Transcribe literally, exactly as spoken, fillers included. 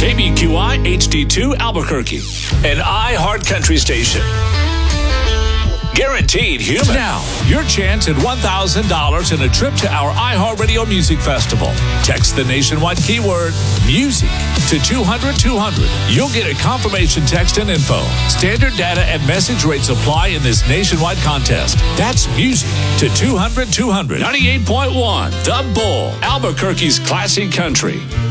K B Q I H D two Albuquerque, an iHeart Country station. Guaranteed human. Now, your chance at one thousand dollars and a trip to our iHeartRadio Music Festival. Text the nationwide keyword music to two hundred two hundred. You'll get a confirmation text and info. Standard data and message rates apply in this nationwide contest. That's music to two hundred two hundred. ninety-eight point one The Bull, Albuquerque's classic country.